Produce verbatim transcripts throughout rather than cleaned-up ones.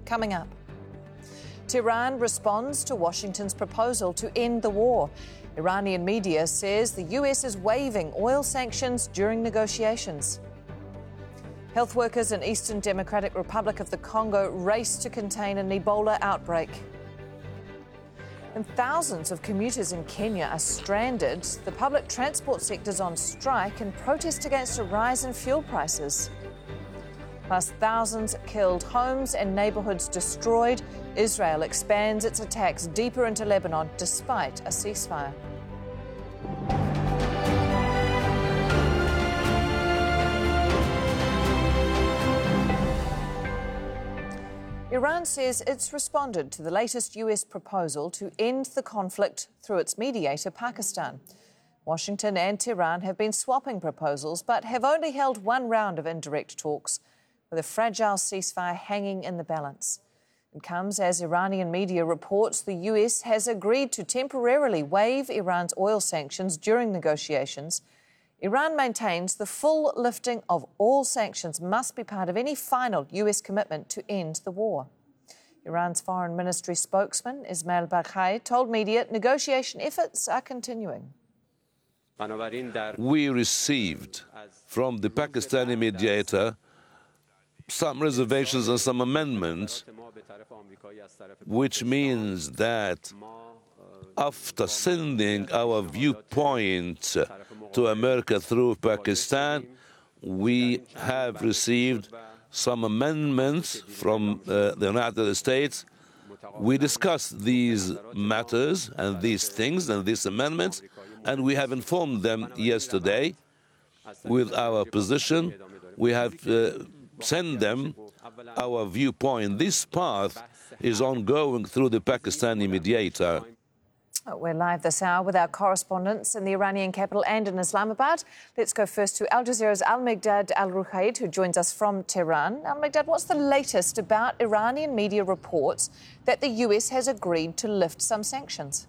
coming up. Tehran responds to Washington's proposal to end the war. Iranian media says the U S is waiving oil sanctions during negotiations. Health workers in Eastern Democratic Republic of the Congo race to contain an Ebola outbreak. And thousands of commuters in Kenya are stranded. The public transport sector's on strike in protest against a rise in fuel prices. Plus, thousands killed, homes and neighbourhoods destroyed. Israel expands its attacks deeper into Lebanon despite a ceasefire. Iran says it's responded to the latest U S proposal to end the conflict through its mediator, Pakistan. Washington and Tehran have been swapping proposals, but have only held one round of indirect talks, with a fragile ceasefire hanging in the balance. It comes as Iranian media reports the U S has agreed to temporarily waive Iran's oil sanctions during negotiations. Iran maintains the full lifting of all sanctions must be part of any final U S commitment to end the war. Iran's Foreign Ministry spokesman, Ismail Baghai, told media negotiation efforts are continuing. We received from the Pakistani mediator some reservations and some amendments, which means that after sending our viewpoint to America through Pakistan, we have received some amendments from uh, the United States. We discussed these matters and these things and these amendments, and we have informed them yesterday with our position. We have uh, sent them our viewpoint. This path is ongoing through the Pakistani mediator. We're live this hour with our correspondents in the Iranian capital and in Islamabad. Let's go first to Al Jazeera's Al-Migdad Al-Ruhaid, who joins us from Tehran. Al-Migdad, what's the latest about Iranian media reports that the U S has agreed to lift some sanctions?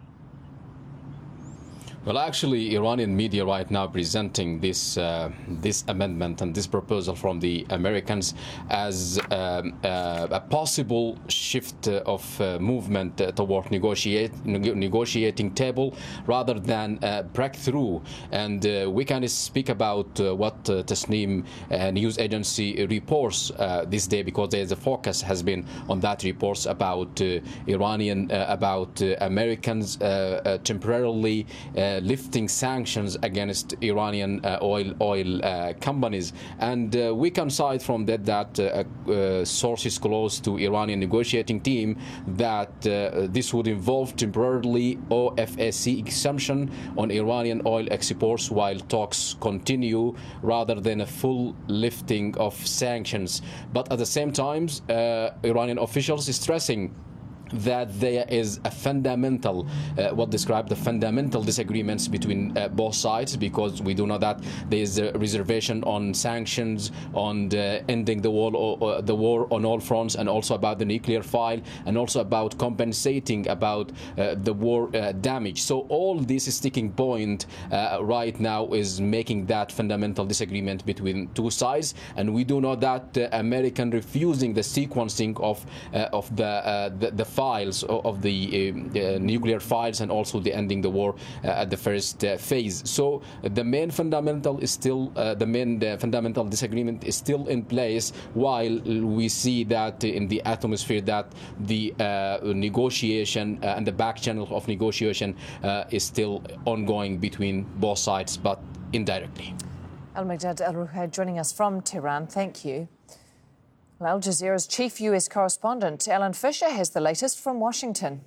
Well, actually, Iranian media right now presenting this uh, this amendment and this proposal from the Americans as um, uh, a possible shift of uh, movement uh, toward negotiate, neg negotiating table rather than uh, breakthrough. And uh, we can speak about uh, what uh, Tasnim uh, news agency reports uh, this day, because there's a focus has been on that reports about uh, Iranian, uh, about uh, Americans uh, uh, temporarily uh, lifting sanctions against Iranian uh, oil oil uh, companies, and uh, we can cite from that that uh, uh, sources close to Iranian negotiating team that uh, this would involve temporarily O F A C exemption on Iranian oil exports while talks continue, rather than a full lifting of sanctions. But at the same time, uh, Iranian officials is stressing that there is a fundamental, uh, what described the fundamental disagreements between uh, both sides, because we do know that there is a reservation on sanctions, on the ending the war, or, the war on all fronts, and also about the nuclear file, and also about compensating about uh, the war uh, damage. So all this sticking point uh, right now is making that fundamental disagreement between two sides, and we do know that the uh, American refusing the sequencing of uh, of the uh, the, the files of the uh, nuclear files, and also the ending the war uh, at the first uh, phase. So the main fundamental is still uh, the main uh, fundamental disagreement is still in place, while we see that in the atmosphere that the uh, negotiation uh, and the back channel of negotiation uh, is still ongoing between both sides, but indirectly. Al-Migdad Al-Ruhaid joining us from Tehran. Thank you. Well, Al Jazeera's chief U S correspondent, Alan Fisher, has the latest from Washington.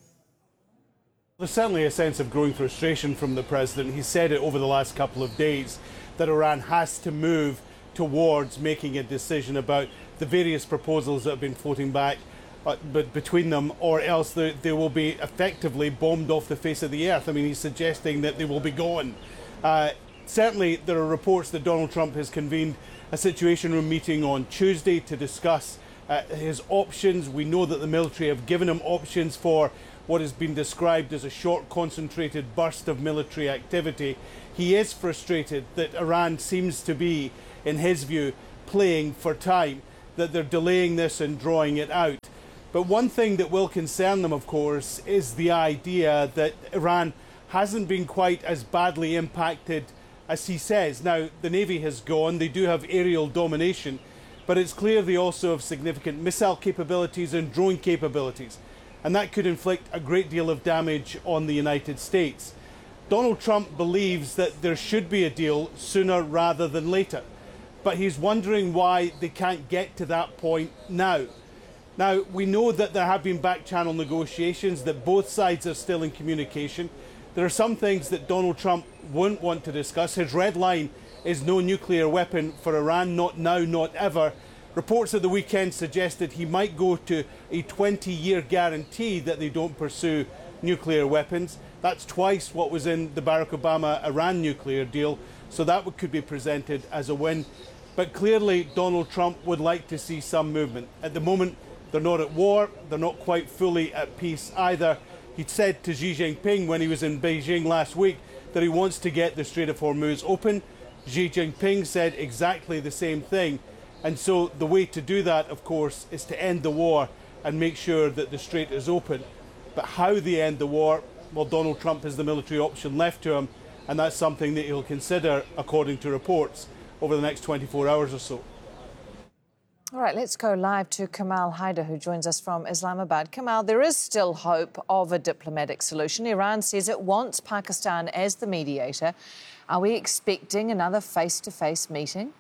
There's certainly a sense of growing frustration from the president. He said it over the last couple of days that Iran has to move towards making a decision about the various proposals that have been floating back uh, but between them, or else they, they will be effectively bombed off the face of the earth. I mean, he's suggesting that they will be gone. Uh, certainly, there are reports that Donald Trump has convened a Situation Room meeting on Tuesday to discuss uh, his options. We know that the military have given him options for what has been described as a short, concentrated burst of military activity. He is frustrated that Iran seems to be, in his view, playing for time. that they're delaying this and drawing it out. But one thing that will concern them, of course, is the idea that Iran hasn't been quite as badly impacted as he says. Now, the Navy has gone, they do have aerial domination, but it's clear they also have significant missile capabilities and drone capabilities, and that could inflict a great deal of damage on the United States. Donald Trump believes that there should be a deal sooner rather than later, but he's wondering why they can't get to that point now. Now, we know that there have been back-channel negotiations, that both sides are still in communication. There are some things that Donald Trump won't want to discuss. His red line is no nuclear weapon for Iran, not now, not ever. Reports of the weekend suggested he might go to a twenty-year guarantee that they don't pursue nuclear weapons. That's twice what was in the Barack Obama-Iran nuclear deal, so that could be presented as a win. But clearly, Donald Trump would like to see some movement. At the moment, they're not at war, they're not quite fully at peace either. He said to Xi Jinping when he was in Beijing last week that he wants to get the Strait of Hormuz open. Xi Jinping said exactly the same thing. And so the way to do that, of course, is to end the war and make sure that the strait is open. But how they end the war, well, Donald Trump has the military option left to him, and that's something that he'll consider, according to reports, over the next twenty-four hours or so. All right, let's go live to Kamal Haider, who joins us from Islamabad. Kamal, there is still hope of a diplomatic solution. Iran says it wants Pakistan as the mediator. Are we expecting another face-to-face meeting?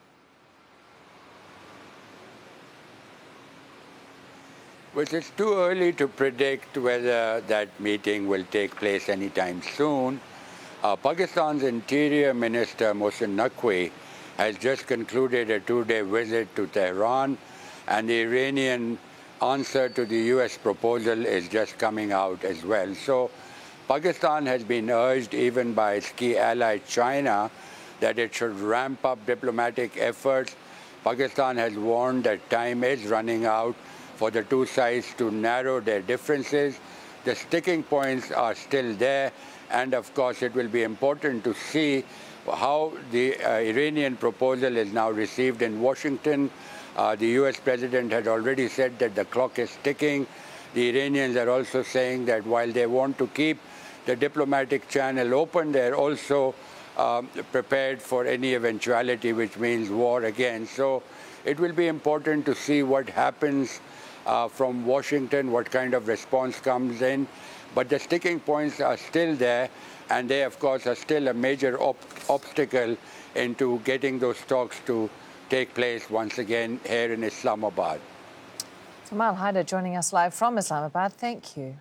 Well, it's too early to predict whether that meeting will take place anytime soon. Uh, Pakistan's Interior Minister Mohsin Naqvi has just concluded a two-day visit to Tehran, and the Iranian answer to the U S proposal is just coming out as well. So Pakistan has been urged, even by its key ally China, that it should ramp up diplomatic efforts. Pakistan has warned that time is running out for the two sides to narrow their differences. The sticking points are still there, and of course it will be important to see how the uh, Iranian proposal is now received in Washington. Uh, the U S president had already said that the clock is ticking. The Iranians are also saying that while they want to keep the diplomatic channel open, they're also um, prepared for any eventuality, which means war again. So it will be important to see what happens uh, from Washington, what kind of response comes in. But the sticking points are still there, and they, of course, are still a major op obstacle into getting those talks to take place once again here in Islamabad. Kamal Haider joining us live from Islamabad. Thank you.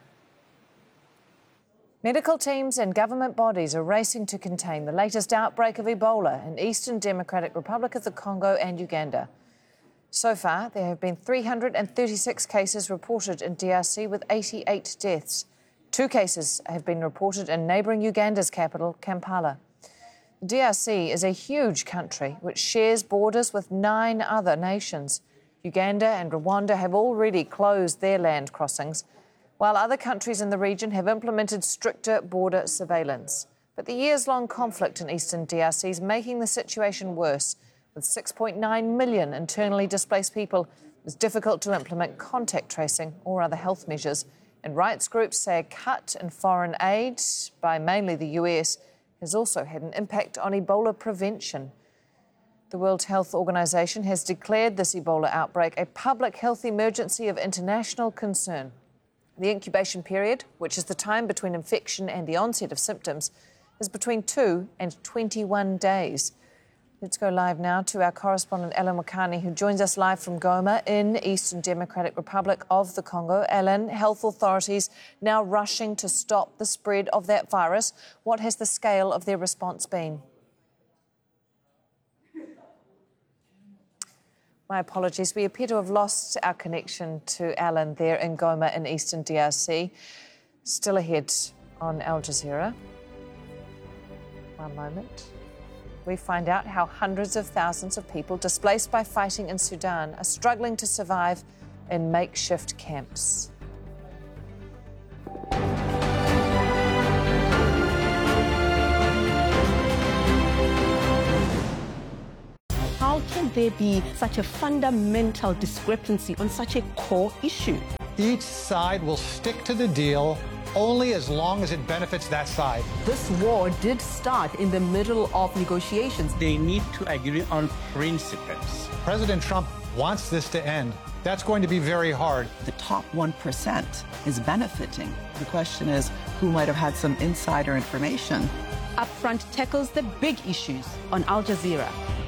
Medical teams and government bodies are racing to contain the latest outbreak of Ebola in Eastern Democratic Republic of the Congo and Uganda. So far, there have been three hundred thirty-six cases reported in D R C with eighty-eight deaths. Two cases have been reported in neighbouring Uganda's capital, Kampala. The D R C is a huge country which shares borders with nine other nations. Uganda and Rwanda have already closed their land crossings, while other countries in the region have implemented stricter border surveillance. But the years-long conflict in eastern D R C is making the situation worse. With six point nine million internally displaced people, it's difficult to implement contact tracing or other health measures. And rights groups say a cut in foreign aid by mainly the U S has also had an impact on Ebola prevention. The World Health Organization has declared this Ebola outbreak a public health emergency of international concern. The incubation period, which is the time between infection and the onset of symptoms, is between two and twenty-one days. Let's go live now to our correspondent, Ellen Wakani, who joins us live from Goma in Eastern Democratic Republic of the Congo. Ellen, health authorities now rushing to stop the spread of that virus. What has the scale of their response been? My apologies. We appear to have lost our connection to Ellen there in Goma in Eastern D R C. Still ahead on Al Jazeera. One moment. We find out how hundreds of thousands of people displaced by fighting in Sudan are struggling to survive in makeshift camps. How can could there be such a fundamental discrepancy on such a core issue? Each side will stick to the deal only as long as it benefits that side. This war did start in the middle of negotiations. They need to agree on principles. President Trump wants this to end. That's going to be very hard. The top one percent is benefiting. The question is, who might have had some insider information? Upfront tackles the big issues on Al Jazeera.